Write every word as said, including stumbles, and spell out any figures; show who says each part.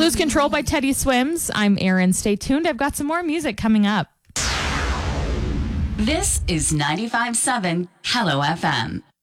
Speaker 1: Lose Control by Teddy Swims. I'm Erin. Stay tuned. I've got some more music coming up.
Speaker 2: This is ninety-five point seven Hello F M.